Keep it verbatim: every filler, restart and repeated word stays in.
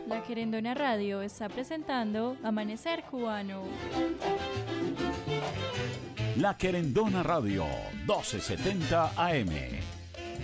La Querendona Radio está presentando Amanecer Cubano. La Querendona Radio, doce setenta A M.